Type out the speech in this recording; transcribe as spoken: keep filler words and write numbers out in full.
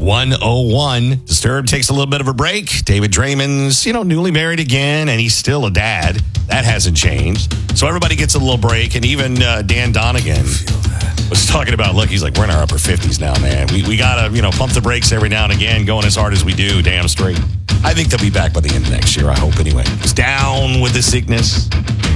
one oh one. Disturbed takes a little bit of a break. David Draymond's, you know, newly married again, and he's still a dad. That hasn't changed. So everybody gets a little break, and even uh, Dan Donegan was talking about, look, he's like, we're in our upper fifties now, man. We we got to, you know, pump the brakes every now and again, going as hard as we do, damn straight. I think they'll be back by the end of next year, I hope, anyway. He's down with the sickness.